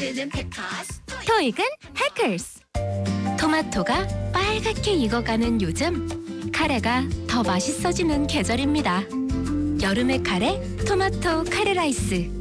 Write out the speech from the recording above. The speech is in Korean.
토익은 해커스. 토마토가 빨갛게 익어가는 요즘, 카레가 더 맛있어지는 계절입니다. 여름의 카레, 토마토 카레 라이스.